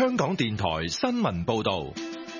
香港電台新聞報道。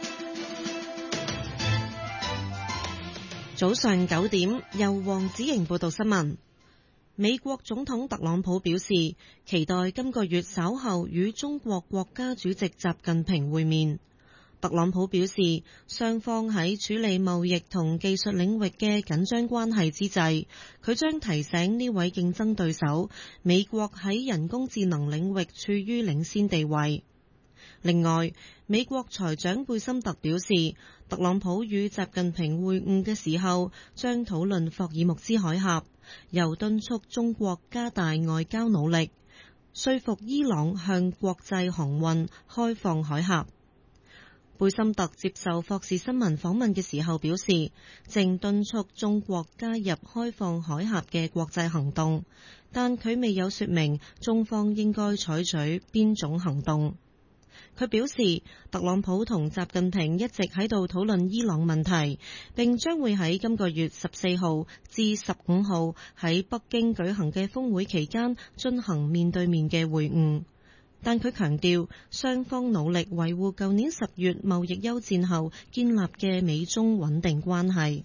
早上9點，由黃子瑩報道新聞。美國總統特朗普表示，期待今個月稍後與中國國家主席習近平會面。特朗普表示，雙方喺處理貿易同技術領域嘅緊張關係之際，佢將提醒呢位競爭對手，美國喺人工智能領域處於領先地位。另外，美國財長貝森特表示，特朗普與習近平會晤嘅時候，將討論霍爾木茲海峽，又敦促中國加大外交努力，說服伊朗向國際航運開放海峽。貝森特接受霍士新聞訪問嘅時候表示，正敦促中國加入開放海峽嘅國際行動，但佢未有說明中方應該採取邊種行動。佢表示，特朗普同習近平一直喺度討論伊朗問題，並將會喺今個月14號至15號喺北京舉行嘅峰會期間進行面對面嘅會晤。但佢強調，雙方努力維護舊年10月貿易休戰後建立嘅美中穩定關係。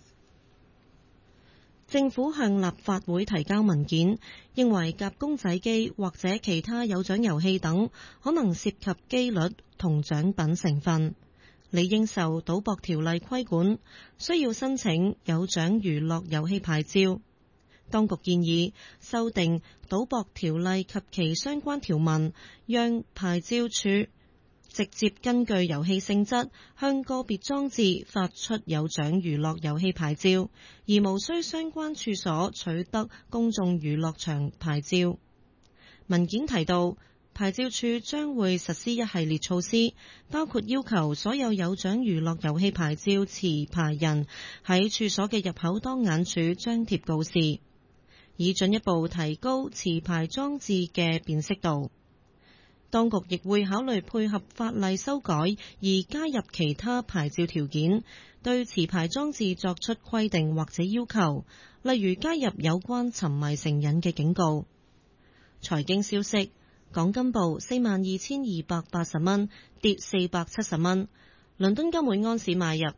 政府向立法會提交文件，認為夾公仔機或者其他有獎遊戲等可能涉及機率同獎品成分，理應受賭博條例規管，需要申請有獎娛樂遊戲牌照。當局建議修訂賭博條例及其相關條文，讓牌照處直接根據遊戲性質向個別裝置發出有獎娛樂遊戲牌照，而無需相關處所取得公眾娛樂場牌照。文件提到，牌照處將會實施一系列措施，包括要求所有有獎娛樂遊戲牌照持牌人喺處所嘅入口當眼處張貼告示，以進一步提高持牌裝置嘅辨識度。當局亦會考慮配合法例修改而加入其他牌照條件，對持牌裝置作出規定或者要求，例如加入有關沉迷成癮嘅警告。財經消息，港金報42,280蚊，跌470蚊。倫敦金每安士買入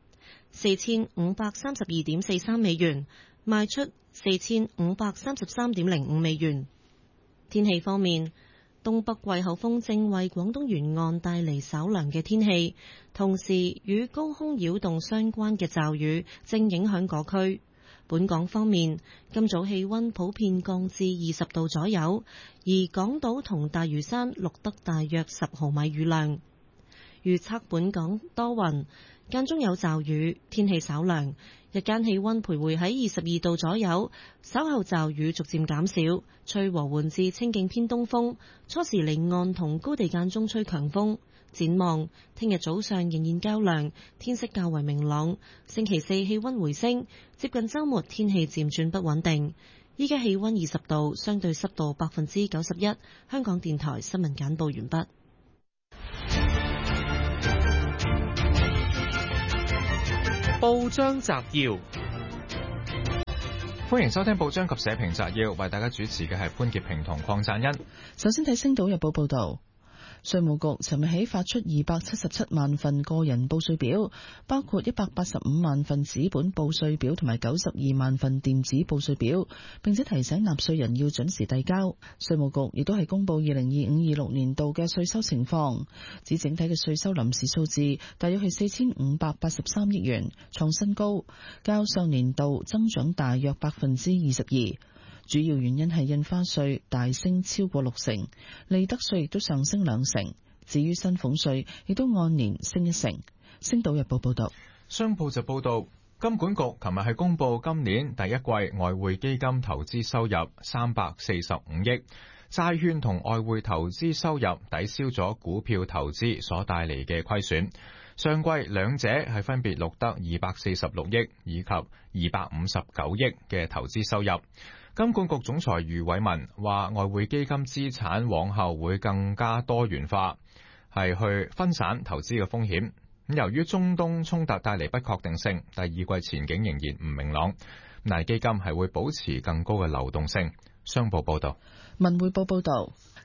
4532.43美元，賣出4533.05美元。天氣方面，東北季候風正為廣東沿岸帶嚟稍涼嘅天氣，同時與高空擾動相關嘅驟雨正影響嗰區。本港方面，今早氣溫普遍降至20度左右，而港島同大嶼山錄得大約10毫米雨量。預測本港多雲，間中有驟雨，天氣稍涼，日間氣溫徘徊喺22度左右，稍後驟雨逐漸減少，吹和緩至清勁偏東風，初時離岸同高地間中吹強風。展望聽日早上仍然較涼，天色較為明朗。星期四氣溫回升，接近週末天氣漸轉不穩定。依家氣溫20度，相對濕度91%。香港電台新聞簡報完畢。 報章摘要， 歡迎收聽報章及社評摘要，為大家主持嘅係潘潔平同鄺贊恩。 首先睇《星島日報》報道。稅務局尋日起發出277萬份個人報稅表，包括185萬份紙本報稅表同埋92萬份電子報稅表，並且提醒納稅人要準時遞交。稅務局亦都係公布2025-26年度嘅稅收情況，指整體嘅稅收臨時數字大約係4583億元，創新高，較上年度增長大約22%。主要原因係印花稅大升超過60%，利得稅亦都上升2成。至於薪俸稅，亦都按年升1成。星島日報報道。 商報就報道，金管局琴日係公布今年第一季外匯基金投資收入345億，債券同外匯投資收入抵消咗股票投資所帶嚟嘅虧損。上季兩者係分別錄得246億以及259億嘅投資收入。金管局總裁余偉文話，外匯基金資產往後會更加多元化，係去分散投資嘅風險。由於中東衝突帶嚟不確定性，第二季前景仍然唔明朗，但基金係會保持更高嘅流動性。商報報道。 文匯報報道，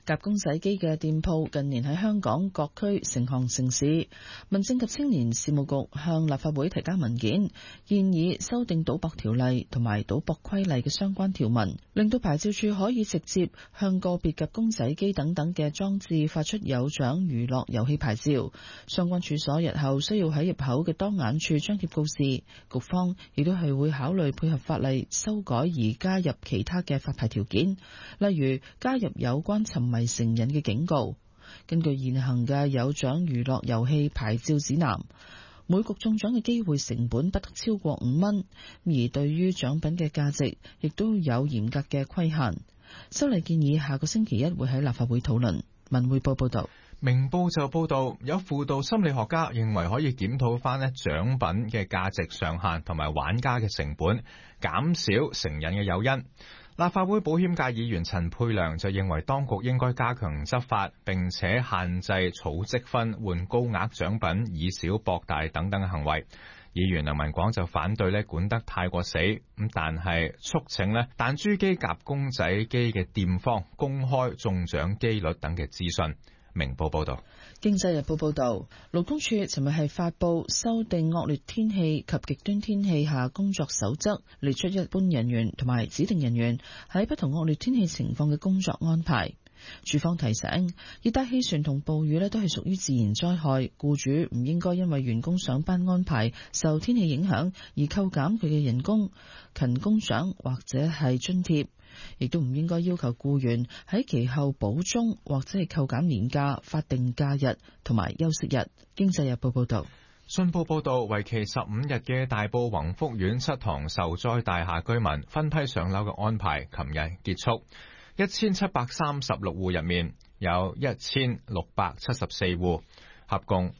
夾公仔機嘅店鋪近年喺香港各區成行成市。民政及青年事務局向立法會提交文件，建議修訂賭博條例同埋賭博規例嘅相關條文，令到牌照處可以直接向個別夾公仔機等等嘅裝置發出有獎娛樂遊戲牌照。相關處所日後需要喺入口嘅當眼處張貼告示。局方亦都係會考慮配合法例修改而加入其他嘅發牌條件，例如加入有關沉迷成癮嘅警告。根據現行嘅有獎娛樂遊戲牌照指南，每局中獎嘅機會成本不得超過5蚊，而對於獎品嘅價值亦都有嚴格嘅規限。修例建議下個星期一會喺立法會討論。文匯報報道。 明報就報道，有輔導心理學家認為可以檢討翻獎品嘅價值上限同埋玩家嘅成本，減少成癮嘅誘因。立法會保險界議員陳沛良就認為當局應該加強執法，並且限制儲積分換高額獎品以小博大等等嘅行為。議員梁文廣就反對管得太過死，但係促請彈珠機夾公仔機嘅店方公開中獎機率等嘅資訊。明報報道。 經濟日報報道，勞工處尋日係發布修訂惡劣天氣及極端天氣下工作守則，列出一般人員同埋指定人員喺不同惡劣天氣情況嘅工作安排。處方提醒，熱帶氣旋同暴雨都係屬於自然災害，僱主唔應該因為員工上班安排受天氣影響而扣減佢嘅人工、勤工獎或者係津貼，亦都唔應該要求僱員喺其後補鐘或者係扣減年假、法定假日同埋休息日。經濟日報報道。 信報報道，為期15日嘅大埔宏福苑7幢受災大廈居民分批上樓嘅安排，琴日結束。1736戶入面有1674戶，合共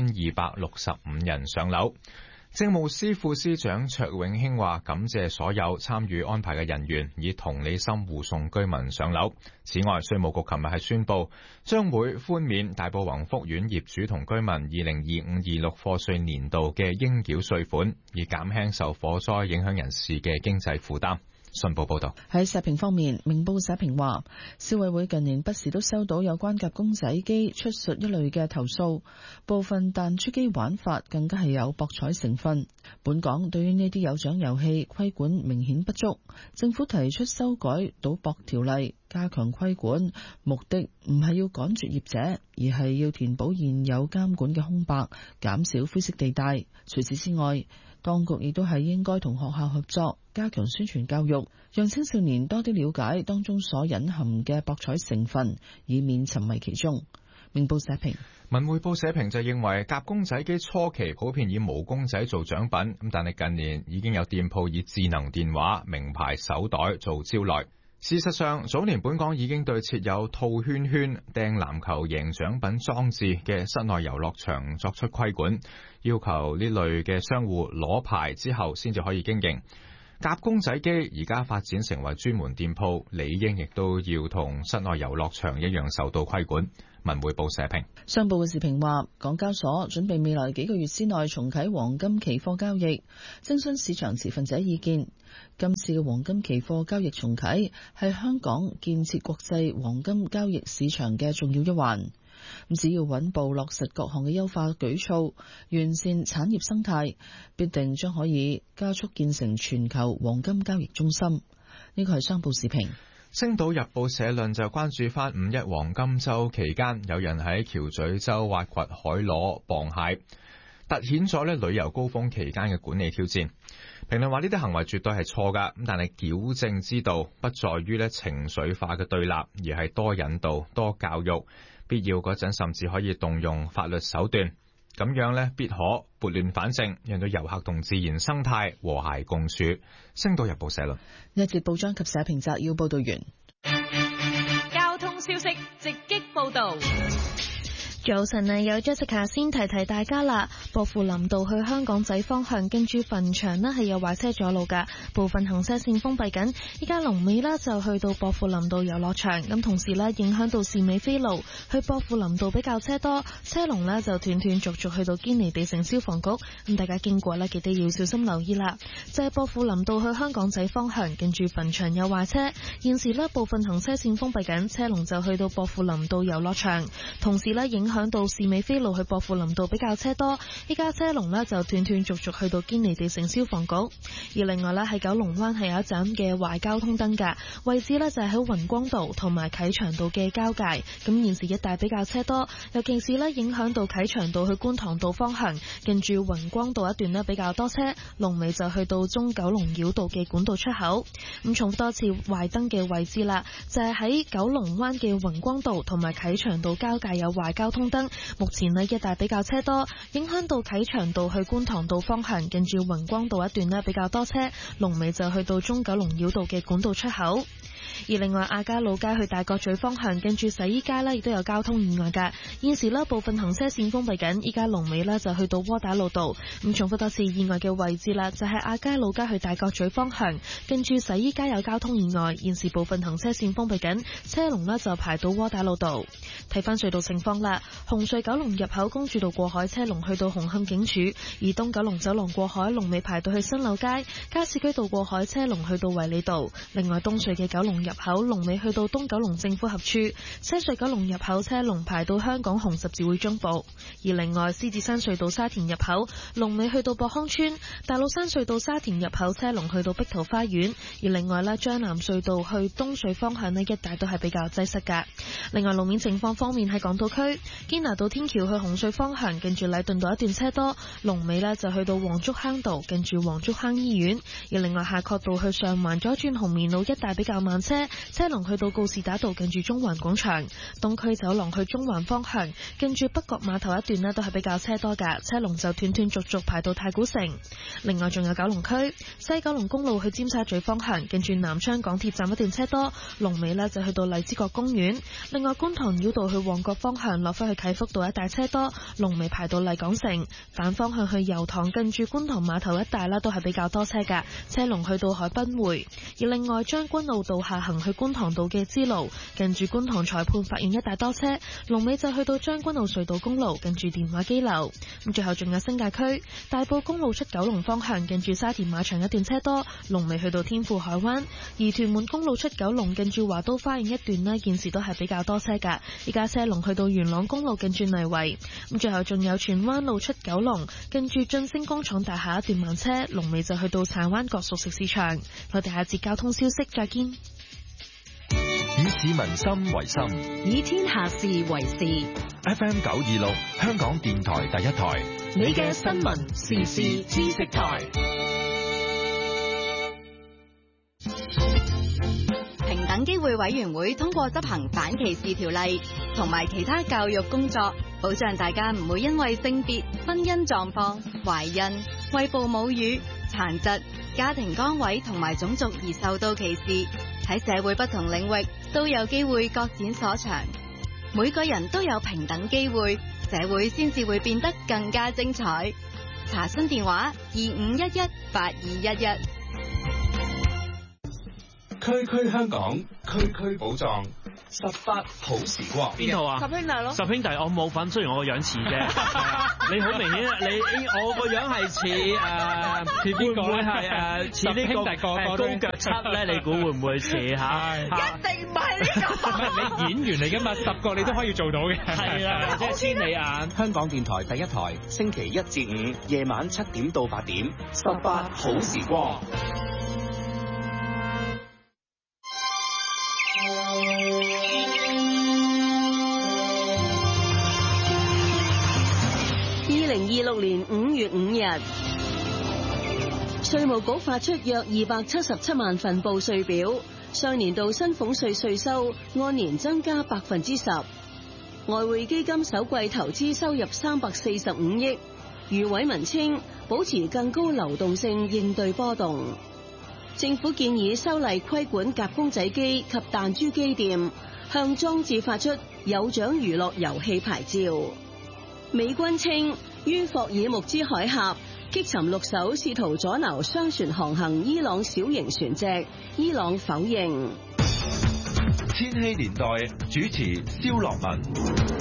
6265人上樓。政務司副司長卓永興話，感謝所有參與安排嘅人員，以同理心護送居民上樓。此外，稅務局琴日係宣布，將會寬免大埔宏福苑業主同居民2025-26課稅年度嘅應繳稅款，以減輕受火災影響人士嘅經濟負擔。信報報道。 喺社評方面，明報社評話，消委會近年不時都收到有關夾公仔機出術一類嘅投訴，部分彈珠機玩法更加係有博彩成分。本港對於呢啲有獎遊戲規管明顯不足，政府提出修改賭博條例，加強規管，目的唔係要趕絕業者，而係要填補現有監管嘅空白，減少灰色地帶。除此之外，當局亦都係應該同學校合作，加強宣傳教育，讓青少年多啲了解當中所隱含嘅博彩成分，以免沉迷其中。明報社評。 文匯報社評就認為，夾公仔機初期普遍以毛公仔做獎品，但係近年已經有店鋪以智能電話、名牌手袋做招徠。事實上，早年本港已經對設有套圈圈、掟籃球贏獎品裝置嘅室內遊樂場作出規管，要求呢類嘅商戶攞牌之後先至可以經營。夾公仔機而家發展成為專門店鋪，理應亦都要同室內遊樂場一樣受到規管。文匯報社評。 商報嘅時評話，港交所準備未來幾個月之內重啟黃金期貨交易，徵詢市場持份者意見。今次嘅黃金期貨交易重啟係香港建設國際黃金交易市場嘅重要一環。只要穩步落實各項嘅優化舉措，完善產業生態，必定將可以加速建成全球黃金交易中心。呢個係商報時評。 星島日報社論就關注翻5一黃金週期間，有人喺橋咀洲挖掘海螺、螃蟹，凸顯咗旅遊高峰期間嘅管理挑戰。評論話呢啲行為絕對係錯㗎，但係矯正之道不在於情緒化嘅對立，而係多引導、多教育，必要嗰陣甚至可以動用法律手段，咁樣必可撥亂反正，讓到遊客同自然生態和諧共處。星島日報社論。 日節報章及社評摘要報道完。 交通消息直擊報道。 早晨啊，有 Jessica 先提提大家啦。薄扶林道去香港仔方向，跟住墳場呢係有壞車阻路噶，部分行車線封閉緊。依家龍尾呢就去到薄扶林道遊樂場，咁同時呢影響到士美菲路去薄扶林道比較車多，車龍呢就斷斷續續去到堅尼地城消防局。咁大家經過呢記得要小心留意啦。就係薄扶林道去香港仔方向，跟住墳場有壞車，現時呢部分行車線封閉緊，車龍就去到薄扶林道遊樂場，同時呢影響到士美菲路去薄扶林道比較車多，依家車龍呢就斷斷續續去到堅尼地城消防局。而另外呢喺九龍灣係有一盞嘅壞交通燈㗎，位置呢就係喺雲光道同埋啟祥道嘅交界，咁現時一帶比較車多，尤其是呢影響到啟祥道去觀塘道方向，近住雲光道一段呢比較多車，龍尾就去到中九龍繞道嘅管道出口。咁重複多次壞燈嘅位置啦，就係喺九龍灣嘅雲光道同埋啟祥道交界有壞交通燈，目前呢一帶比較車多，影響到啟祥道去觀塘道方向，近住雲光道一段呢比較多車，龍尾就去到中九龍繞道嘅管道出口。而另外亞皆老街去大角咀方向，跟住洗衣街呢亦都有交通意外㗎。現時呢部分行車線封閉緊，依家龍尾呢就去到窩打老道。咁重複多次意外嘅位置啦，就係亞皆老街去大角咀方向，跟住洗衣街有交通意外，現時部分行車線封閉緊，車龍呢就排到窩打老道。睇翻隧道情況啦，紅隧九龍入口公主道過海車龍去到紅磡警署，而東九龍走廊過海龍尾排到去新柳街，加士居道過海車龍去到衛理道。另外東隧嘅九龍入口龍尾去到東九龍政府合署，西隧九龍入口車龍排到香港紅十字會中部。而另外獅子山隧道沙田入口龍尾去到博康村，大老山隧道沙田入口車龍去到碧桃花園。而另外呢將南隧道去東隧方向呢一帶都係比較擠塞噶。另外路面情況方面喺港島區堅拿道天橋去紅隧方向，近住禮頓道一段車多，龍尾呢就去到黃竹坑道，近住黃竹坑醫院。而另外夏慤道去上環左轉紅棉路一帶比較慢車，車龍去到告士打道，近住中環廣場。東區走廊去中環方向，近住北角碼頭一段呢都係比較車多噶，車龍就斷斷續續排到太古城。另外仲有九龍區西九龍公路去尖沙咀方向，近住南昌港鐵站一段車多，龍尾呢就去到荔枝角公園。另外觀塘繞道去旺角方向落返去啟福道一帶車多，龍尾排到麗港城。反方向去油塘，近住觀塘碼頭一帶啦都係比較多車噶，車龍去到海濱匯。而另外將軍澳道下行去觀塘道嘅支路，近住觀塘裁判法院一帶多車，龍尾就去到將軍澳隧道公路，近住電話機樓。咁最後仲有新界區大埔公路出九龍方向，近住沙田馬場一段車多，龍尾去到天富海灣。而屯門公路出九龍，近住華都花園一段呢現時都係比較多車噶，依家車龍去到元朗公路，近住泥圍。咁最後仲有荃灣路出九龍，近住晉升工廠大廈一段慢車，龍尾就去到柴灣角熟食市場。我哋下節交通消息再見。 以市民心為心， 以天下事為事。 FM 926香港電台第一台， 你嘅新聞時事知識台。平等機會委員會通過執行反歧視條例同埋其他教育工作，保障大家唔會因為性別、婚姻狀況、懷孕、餵哺母乳、殘疾、家庭崗位同埋種族而受到歧視。喺社會不同領域都有機會各展所長，每個人都有平等機會，社會先至會變得更加精彩。查詢電話25118211。 區區香港，區區寶藏，18好時光。 邊套啊？ 十兄弟咯。 十兄弟我冇份，雖然我個樣似啫。你好明顯，我個樣係似邊個咧？係似呢個高腳七咧？你估會唔會似嚇？ 一定唔係呢個。 唔係你演員嚟㗎嘛，10個你都可以做到嘅。 係啊，即係千里眼。 香港電台第一台，星期1至5夜晚7點到8點，18好時光。 2026年5月5日，稅務局發出約277萬份報稅表，上年度薪俸稅稅收按年增加10%。外匯基金首季投資收入345億。余偉文稱，保持更高流動性應對波動。政府建議修例規管夾公仔機及彈珠機店，向裝置發出有獎娛樂遊戲牌照。美軍稱於霍爾木茲海峽擊沉6艘試圖阻撓商船航行伊朗小型船隻，伊朗否認。 千禧年代主持蕭樂文。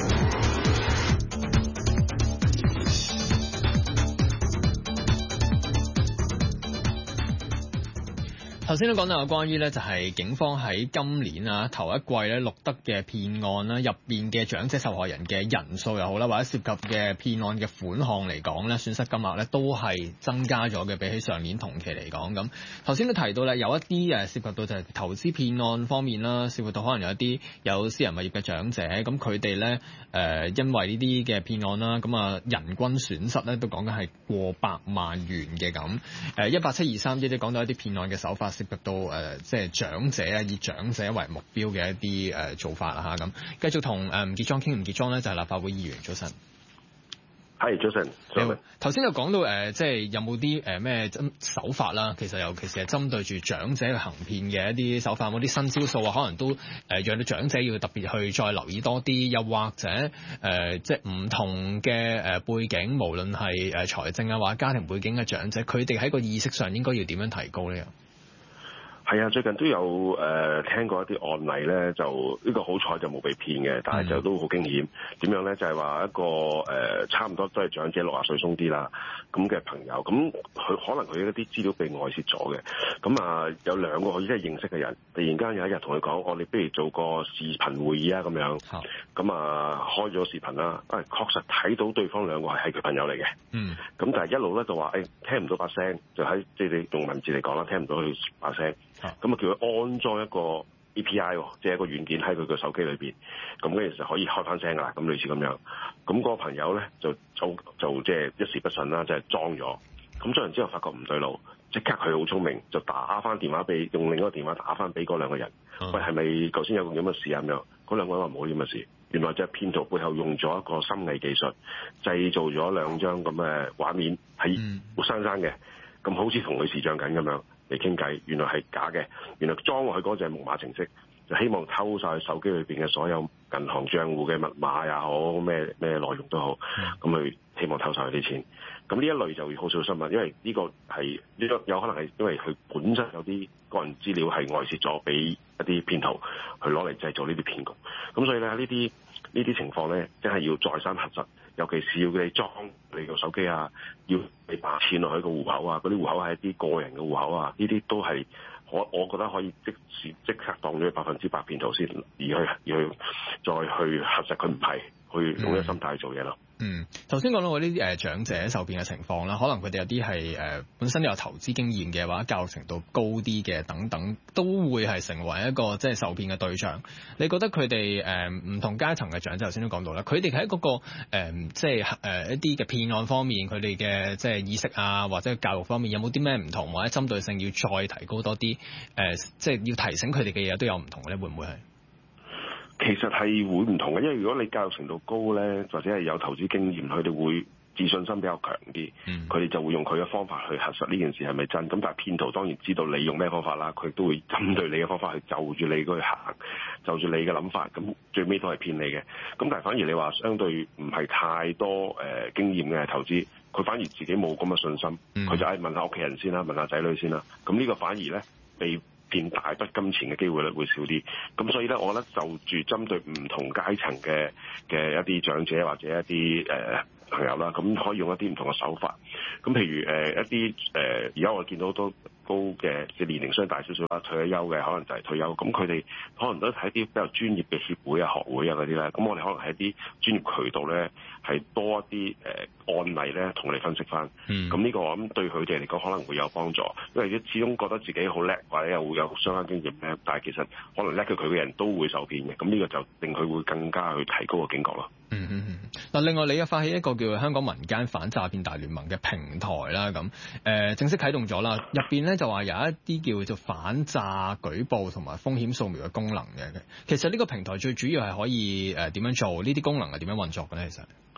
頭先都講到有關於咧，就係警方喺今年啊頭一季咧錄得嘅騙案啦，入邊嘅長者受害人嘅人數又好啦，或者涉及嘅騙案嘅款項嚟講咧，損失金額咧都係增加咗嘅，比起上年同期嚟講。咁頭先都提到咧，有一啲涉及到就係投資騙案方面啦，涉及到可能有一啲有私人物業嘅長者，咁佢哋咧因為呢啲嘅騙案啦，咁啊人均損失咧都講緊係過百萬元嘅咁。18723呢啲講到一啲騙案嘅手法。涉及到即係長者啊，以長者為目標嘅一啲做法啦嚇咁。繼續同吳傑莊傾，吳傑莊咧就係立法會議員，早晨。 係早晨。 頭先就講到即係有冇啲咩手法啦？其實尤其是係針對住長者去行騙嘅一啲手法，有冇啲新招數啊？可能都讓到長者要特別去再留意多啲，又或者即係唔同嘅背景，無論係財政啊或者家庭背景嘅長者，佢哋喺個意識上應該要點樣提高呢？ 係啊，最近都有聽過一啲案例咧，就呢個好彩就冇被騙嘅，但係就都好驚險。點樣咧？就係話一個差唔多都係長者60歲鬆啲啦，咁嘅朋友，咁佢可能佢一啲資料被外泄咗嘅，咁啊有兩個佢真係認識嘅人，突然間有一日同佢講，我哋不如做個視頻會議啊咁樣，咁啊開咗視頻啦，確實睇到對方兩個係佢朋友嚟嘅，咁但係一路咧就話聽唔到把聲，就喺即係你用文字嚟講啦，聽唔到佢把聲。咁啊叫佢安裝一個 API， 即係一個軟件喺佢個手機裏邊，咁跟住就可以開翻聲噶啦，咁類似咁樣。咁個朋友咧就即係一時不慎啦，即係裝咗。咁裝完之後發覺唔對路，即刻佢好聰明，就打翻電話俾用另一個電話打翻俾嗰兩個人。喂，係咪頭先有咁嘅事啊？咁樣嗰兩個人話冇咁嘅事，原來就係騙徒背後用咗一個深偽技術，製造咗兩張咁嘅畫面係活生生嘅，咁好似同佢視像緊咁樣嚟傾偈，原來係假嘅，原來裝落去嗰隻木馬程式，就希望偷晒手機裏邊嘅所有銀行賬戶嘅密碼也好，咩內容都好，咁佢希望偷晒佢啲錢。咁呢一類就好小心啊，因為呢個有可能係因為佢本身有啲個人資料係外泄咗俾一啲騙徒去攞嚟製造呢啲騙局。咁所以咧呢啲情況咧，真係要再三核實，尤其是要你裝你個手機啊，要你擺錢落去個戶口啊，嗰啲戶口係一啲個人嘅戶口啊，呢啲都係我覺得可以即刻當咗100%騙徒先，而去再去核實佢唔係，去用呢個心態去做嘢咯。 頭先講到嗰啲長者受騙嘅情況啦，可能佢哋有啲係本身有投資經驗嘅，或者教育程度高啲嘅等等，都會係成為一個即係受騙嘅對象。你覺得佢哋唔同階層嘅長者，頭先都講到啦，佢哋喺嗰個即係一啲嘅騙案方面，佢哋嘅即係意識啊，或者教育方面有冇啲咩唔同，或者針對性要再提高多啲？即係要提醒佢哋嘅嘢都有唔同咧，會唔會係？ 其實係會唔同嘅，因為如果你教育程度高咧，或者係有投資經驗，佢哋會自信心比較強啲，佢哋就會用佢嘅方法去核實呢件事係咪真。咁但係騙徒當然知道你用咩方法啦，佢都會針對你嘅方法去就住你去行，就住你嘅諗法，咁最尾都係騙你嘅。咁但係反而你話相對唔係太多經驗嘅投資，佢反而自己冇咁嘅信心，佢就問下屋企人先啦，問下仔女先啦。咁呢個反而咧被騙大筆金錢嘅機會率會少啲，咁所以咧，我覺得就住針對唔同階層嘅一啲長者或者一啲朋友啦，咁可以用一啲唔同嘅手法。咁譬如一啲而家我見到都高嘅即係年齡相大少少啦，退咗休嘅可能就係退休，咁佢哋可能都睇啲比較專業嘅協會啊、學會啊嗰啲咧，咁我哋可能喺啲專業渠道咧係多一啲案例咧同佢哋分析翻。咁呢個我諗對佢哋嚟講可能會有幫助，因為始終覺得自己好叻或者又會有相關經驗咧，但係其實可能叻過佢嘅人都會受騙嘅，咁呢個就令佢會更加去提高個警覺咯。 嗱，另外你又發起一個叫香港民間反詐騙大聯盟嘅平台啦，咁正式啟動咗啦，入邊咧就話有一啲叫做反詐舉報同埋風險掃描嘅功能嘅。其實呢個平台最主要係可以點樣做？呢啲功能係點樣運作嘅咧？其實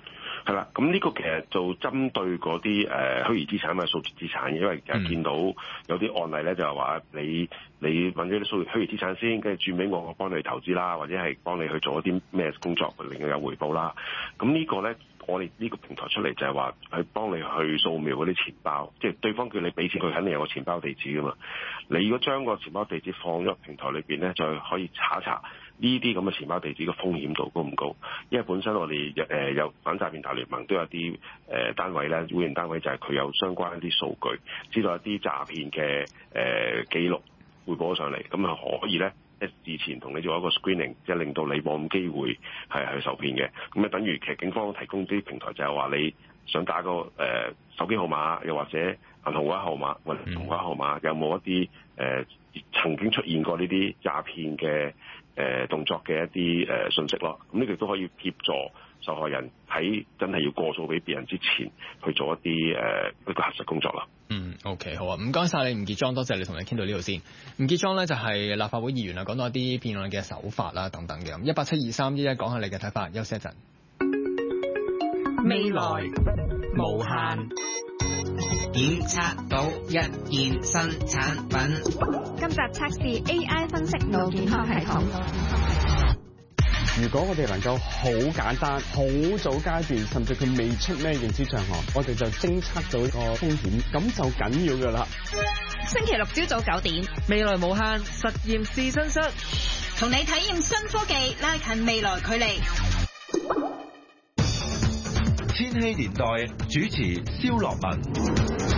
係啦，咁呢個其實就針對嗰啲虛擬資產或者數字資產，因為見到有啲案例咧就係話你揾咗啲虛擬資產先，跟住轉俾我幫你投資啦，或者係幫你去做一啲咩工作令佢有回報啦。咁呢個咧，我哋呢個平台出嚟就係話去幫你去掃描嗰啲錢包，即係對方叫你俾錢，佢肯定有個錢包地址噶嘛。你如果將個錢包地址放咗平台裏邊咧，就可以查一查呢啲咁嘅錢包地址嘅風險度高唔高？因為本身我哋有反詐騙大聯盟都有啲單位咧，會員單位就係佢有相關一啲數據，知道一啲詐騙嘅記錄匯報上嚟，咁啊可以咧事前同你做一個 screening， 即係令到你冇咁機會係去受騙嘅。咁啊等於其實警方提供啲平台就係話你想打個手機號碼，又或者銀行戶口號碼或者電話號碼，有冇一啲曾經出現過呢啲詐騙嘅動作嘅一啲信息咯。咁呢個都可以協助受害人喺真係要過數俾別人之前去做一啲一個核實工作啦。 OK 好啊，唔該晒你吳傑莊，多謝你同你傾到呢度先。吳傑莊咧就係立法會議員啊，講到一啲騙案嘅手法啦等等嘅。1872311講下你嘅睇法，休息一陣。 未來無限檢測到一件新產品。 今集測試 AI 分析腦健康系統。 如果我哋能夠好簡單、好早階段，甚至佢未出咩認知障礙，我哋就偵測到個風險，咁就緊要㗎啦。 星期六朝早9點， 未來無限實驗試身室， 同你體驗新科技，拉近未來距離。 千禧年代主持蕭樂文。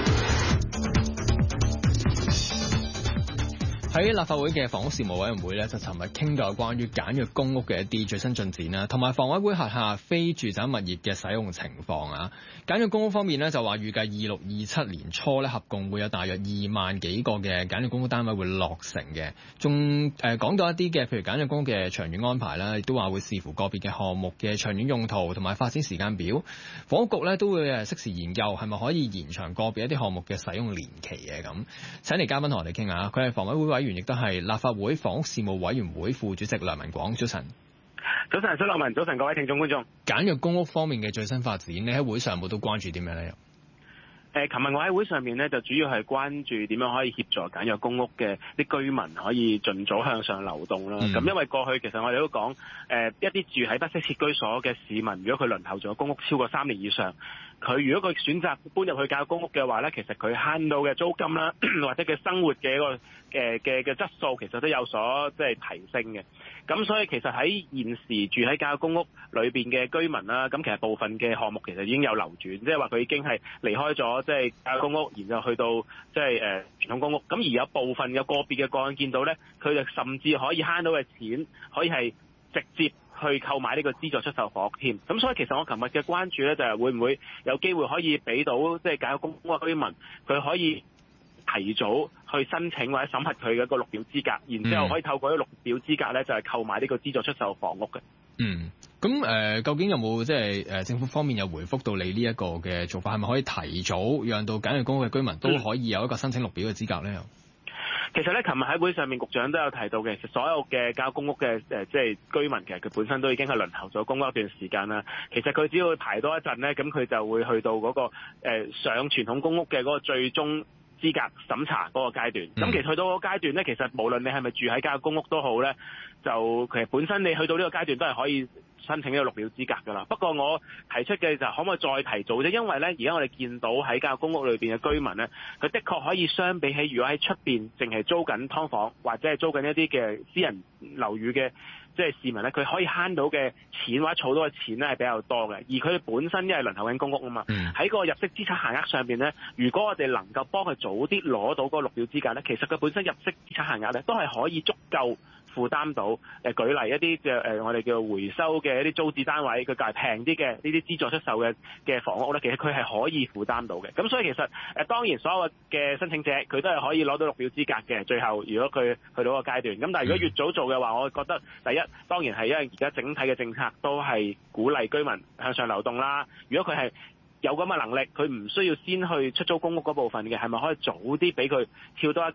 喺立法會嘅房屋事務委員會咧，就尋日傾到有關於簡約公屋嘅一啲最新進展啦，同埋房委會轄下非住宅物業嘅使用情況啊。簡約公屋方面咧，就話預計26-27年初咧，合共會有大約2萬幾個嘅簡約公屋單位會落成嘅。仲講到一啲嘅，譬如簡約公屋嘅長遠安排啦，亦都話會視乎個別嘅項目嘅長遠用途同埋發展時間表。房屋局咧都會適時研究係咪可以延長個別一啲項目嘅使用年期嘅咁。請嚟嘉賓同我哋傾下，佢係房委會委員，亦都係立法會房屋事務委員會副主席梁文廣。早晨。 早晨，蕭樂文，早晨各位聽眾觀眾。 簡約公屋方面嘅最新發展，你喺會上有冇都關注點樣咧？ 琴日我喺會上面咧，就主要係關注點樣可以協助簡約公屋嘅啲居民可以盡早向上流動啦。咁因為過去其實我哋都講，一啲住喺不適切居所嘅市民，如果佢輪候咗公屋超過3年以上，佢如果佢選擇搬入去簡約公屋嘅話咧，其實佢慳到嘅租金啦，或者嘅生活嘅一個嘅質素，其實都有所即係提升嘅。咁所以其實喺現時住喺簡約公屋裏邊嘅居民啦，咁其實部分嘅項目其實已經有流轉，即係話佢已經係離開咗即係簡約公屋，然後去到即係傳統公屋。咁而有部分有個別嘅個案見到咧，佢哋甚至可以慳到嘅錢，可以係直接去購買呢個資助出售房屋添。咁所以其實我琴日嘅關注咧，就係會唔會有機會可以俾到即係簡約公屋嘅居民，佢可以提早去申請或者審核佢嘅一個綠表資格，然之後可以透過呢個綠表資格咧，就係購買呢個資助出售房屋嘅。 咁究竟有冇即係政府方面有回覆到你呢一個嘅做法，係咪可以提早讓到簡約公屋嘅居民都可以有一個申請綠表嘅資格咧？ 其實咧，琴日喺會上面，局長都有提到嘅，其實所有嘅簡約公屋嘅即係居民，其實佢本身都已經係輪候咗公屋一段時間啦。其實佢只要排多一陣咧，咁佢就會去到嗰個上傳統公屋嘅嗰個最終資格審查嗰個階段。咁其實去到嗰個階段咧，其實無論你係咪住喺簡約公屋都好咧，就其實本身你去到呢個階段都係可以申請呢個綠表資格㗎啦。不過我提出嘅就可唔可以再提早啫？因為咧，而家我哋見到喺簡約公屋裏邊嘅居民咧，佢的確可以相比起如果喺出邊淨係租緊劏房或者係租緊一啲嘅私人樓宇嘅即係市民咧，佢可以慳到嘅錢或者儲到嘅錢咧係比較多嘅。而佢哋本身因為輪候緊公屋啊嘛，喺個入息資產限額上邊咧，如果我哋能夠幫佢早啲攞到嗰個綠表資格咧，其實佢本身入息資產限額咧都係可以足夠負擔到舉例一啲嘅我哋叫回收嘅一啲租置單位，佢價平啲嘅呢啲資助出售嘅房屋咧，其實佢係可以負擔到嘅。咁所以其實當然所有嘅申請者佢都係可以攞到綠表資格嘅。最後如果佢去到個階段，咁但係如果越早做嘅話，我覺得第一當然係因為而家整體嘅政策都係鼓勵居民向上流動啦。如果佢係有咁嘅能力，佢唔需要先去出租公屋嗰部分嘅，係咪可以早啲俾佢跳多一級？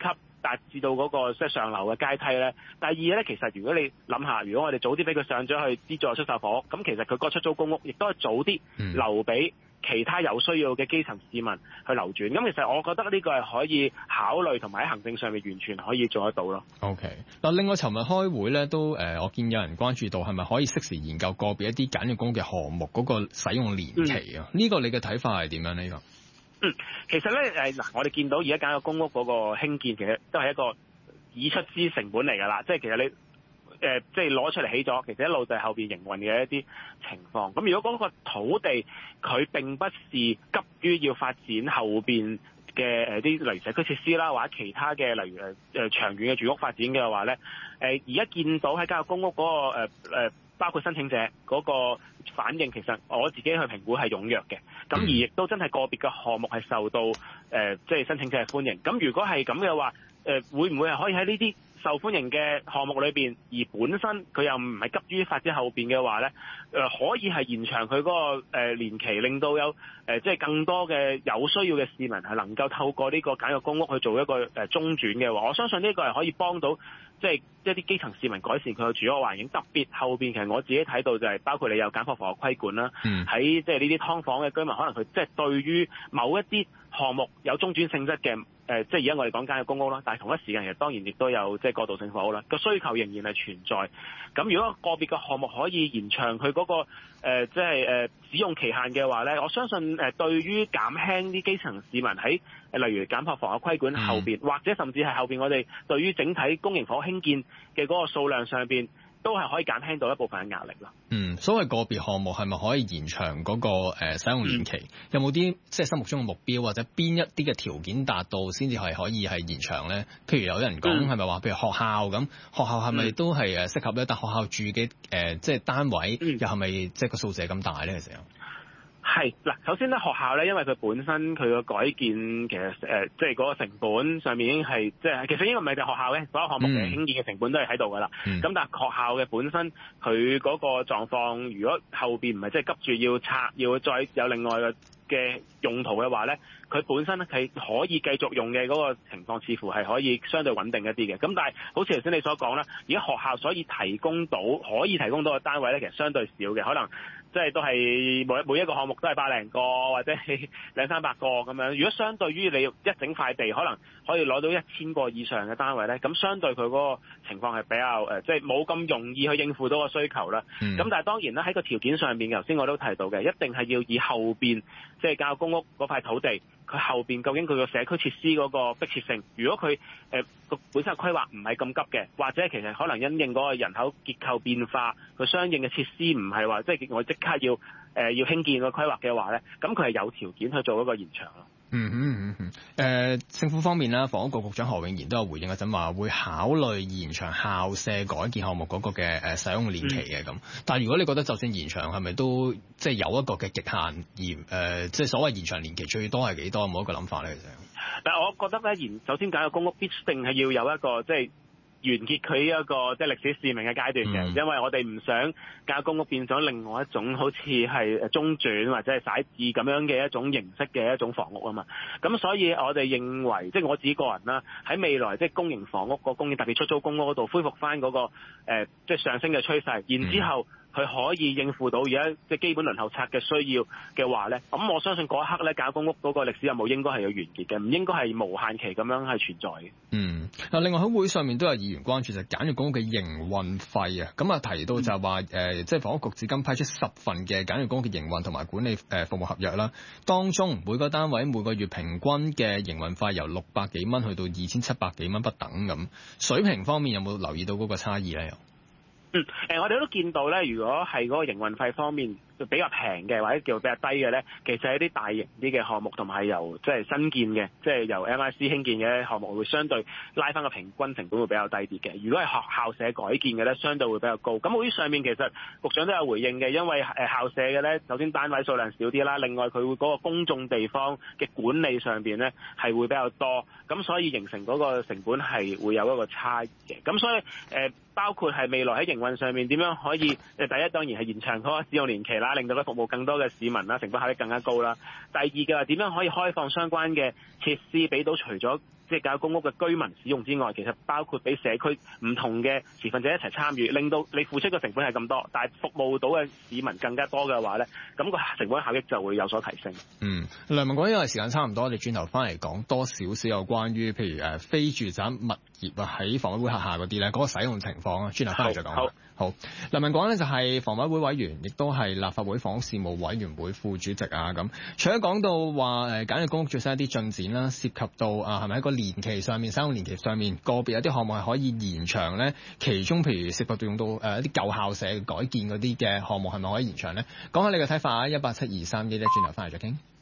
達至到嗰個即係上流嘅階梯咧。第二咧，其實如果你諗下，如果我哋早啲俾佢上咗去資助出售房屋，咁其實佢個出租公屋亦都係早啲留俾其他有需要嘅基層市民去流轉。咁其實我覺得呢個係可以考慮同埋喺行政上面完全可以做得到咯。 OK， 嗱，另外尋日開會咧都我見有人關注到係咪可以適時研究個別一啲簡約公屋嘅項目嗰個使用年期啊？呢個你嘅睇法係點樣呢？ 其實咧我哋見到而家簡約公屋嗰個興建其實都係一個已出資成本嚟㗎啦，即係其實你即係攞出嚟起咗，其實一路就係後邊營運嘅一啲情況。咁如果嗰個土地佢並不是急於要發展後邊嘅啲例如社區設施啦，或者其他嘅例如長遠嘅住屋發展嘅話咧，而家見到喺簡約公屋嗰個包括申請者嗰個反應，其實我自己去評估係踴躍嘅。咁而亦都真係個別嘅項目係受到即係申請者嘅歡迎。咁如果係咁嘅話，會唔會係可以喺呢啲受歡迎嘅項目裏邊，而本身佢又唔係急於發展後邊嘅話咧，可以係延長佢嗰個年期，令到有即係更多嘅有需要嘅市民係能夠透過呢個簡約公屋去做一個中轉嘅話，我相信呢個係可以幫到即係一啲基層市民改善佢嘅住屋環境。特別後邊其實我自己睇到就係包括你有簡樸房嘅規管啦，喺即係呢啲劏房嘅居民，可能佢即係對於某一啲項目有中轉性質嘅。即係而家我哋講簡約公屋啦，但係同一時間其實當然亦都有即係過渡性房屋啦，個需求仍然係存在。咁如果個別嘅項目可以延長佢嗰個即係使用期限嘅話咧，我相信對於減輕啲基層市民喺例如簡樸房嘅規管後邊，或者甚至係後邊我哋對於整體公營房屋興建嘅嗰個數量上邊，都係可以減輕到一部分嘅壓力咯。 所謂個別項目係咪可以延長嗰個使用年期？有冇啲即係心目中嘅目標，或者邊一啲嘅條件達到先至係可以係延長咧？譬如有人講係咪話，譬如學校咁，學校係咪都係適合咧？但學校住嘅即係單位又係咪即係個數字咁大咧？其實係嗱，首先咧學校咧，因為佢本身佢個改建其實即係嗰個成本上面已經係即係其實應該唔係就學校嘅所有項目嘅興建嘅成本都係喺度㗎啦。咁但係學校嘅本身佢嗰個狀況，如果後邊唔係即係急住要拆，要再有另外嘅用途嘅話咧，佢本身係可以繼續用嘅嗰個情況，似乎係可以相對穩定一啲嘅。咁但係好似頭先你所講啦，而家學校所以可以提供到嘅單位咧，其實相對少嘅，可能即係都係每一個項目都係100零個或者係200-300個咁樣。如果相對於你一整塊地可能可以攞到1000個以上嘅單位咧，咁相對佢嗰個情況係比較即係冇咁容易去應付到個需求啦。咁但係當然啦，喺個條件上面，頭先我都提到嘅，一定係要以後邊即係簡約公屋嗰塊土地，佢後邊究竟佢個社區設施嗰個迫切性，如果佢個本身規劃唔係咁急嘅，或者其實可能因應嗰個人口結構變化，佢相應嘅設施唔係話即係我即刻要興建個規劃嘅話咧，咁佢係有條件去做一個延長咯。 政府方面啦，房屋局局長何永賢都有回應嗰陣話，會考慮延長校舍改建項目嗰個嘅使用年期嘅咁。但係如果你覺得就算延長，係咪都即係有一個嘅極限而即係所謂延長年期最多係幾多？冇一個諗法咧，其實。 但係我覺得咧，首先簡約公屋必定係要有一個即係完結佢一個即係歷史使命嘅階段嘅，因為我哋唔想簡約公屋變咗另外一種好似係中轉或者係徙置咁樣嘅一種形式嘅一種房屋啊嘛。咁所以我哋認為，即係我自己個人啦，喺未來即係公營房屋個供應，特別出租公屋嗰度恢復翻嗰個即係上升嘅趨勢，然之後佢可以應付到而家即係基本輪候冊嘅需要嘅話咧，咁我相信嗰一刻咧，簡約公屋嗰個歷史任務應該係有完結嘅，唔應該係無限期咁樣係存在嘅。 嗱，另外喺會上面都有議員關注就係簡約公屋嘅營運費啊，咁啊提到就係話即係房屋局至今批出10份嘅簡約公屋嘅營運同埋管理服務合約啦，當中每個單位每個月平均嘅營運費由600幾蚊去到2700幾蚊不等咁，水平方面有冇留意到嗰個差異咧？ 我哋都見到咧，如果係嗰個營運費方面比較平嘅，或者叫比較低嘅咧，其實係一啲大型啲嘅項目，同埋由即係新建嘅，即係由 MIC 興建嘅項目，會相對拉翻個平均成本會比較低啲嘅。如果係學校舍改建嘅咧，相對會比較高。咁好似上面其實局長都有回應嘅，因為校舍嘅咧，首先單位數量少啲啦，另外佢會嗰個公眾地方嘅管理上邊咧係會比較多，咁所以形成嗰個成本係會有一個差異嘅。咁所以包括係未來喺營運上面點樣可以第一當然係延長嗰個使用年期啦，令到佢服務更多嘅市民啦，成本效益更加高啦。第二嘅話點樣可以開放相關嘅設施俾到除咗即係簡約公屋嘅居民使用之外，其實包括俾社區唔同嘅持份者一齊參與，令到你付出嘅成本係咁多，但係服務到嘅市民更加多嘅話咧，咁個成本效益就會有所提升。 梁文廣，因為時間差唔多，我哋轉頭翻嚟講多少少有關於譬如非住宅物業啊，喺房委會轄下嗰啲咧，嗰個使用情況啊，轉頭翻嚟再講。好，梁文廣呢就係房委會委員，亦都係立法會房屋事務委員會副主席啊。咁除咗講到話簡約公屋最新一啲進展啦，涉及到係咪喺個年期上面、使用年期上面，個別有啲項目係可以延長咧？其中譬如涉及到用到一啲舊校舍改建嗰啲嘅項目，係咪可以延長咧？講下你嘅睇法啊！1872311，轉頭翻嚟再傾。